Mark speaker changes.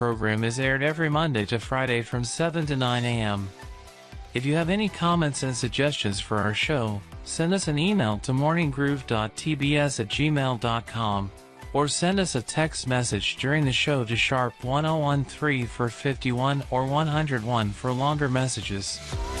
Speaker 1: program is aired every Monday to Friday from 7 to 9 a.m. If you have any comments and suggestions for our show, send us an email to morninggroove.tbs@gmail.com or send us a text message during the show to #1013 for 51 or 101 for longer messages.